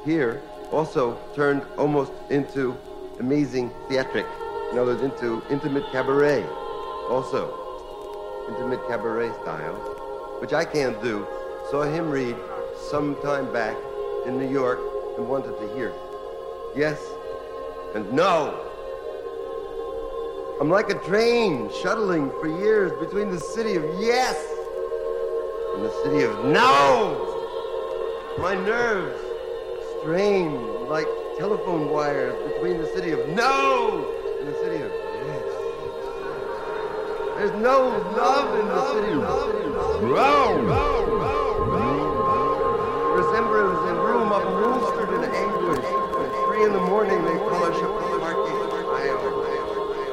here also turned almost into amazing theatric. In other words, into intimate cabaret. Also, intimate cabaret style, which I can't do. Saw him read some time back in New York and wanted to hear yes and no. I'm like a train shuttling for years between the city of yes and the city of no. My nerves strain like telephone wires between the city of no and the city of yes. There's no love in the city of no. Resemblance in room up roosted in anguish. At 3 a.m. they call us